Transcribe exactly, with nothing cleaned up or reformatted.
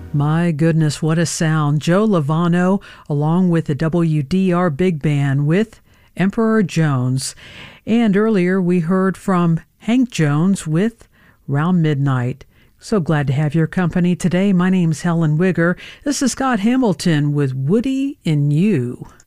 My goodness, what a sound. Joe Lovano along with the W D R Big Band with Emperor Jones. And earlier we heard from Hank Jones with Round Midnight. So glad to have your company today. My name's Helen Wigger. This is Scott Hamilton with Woody and You.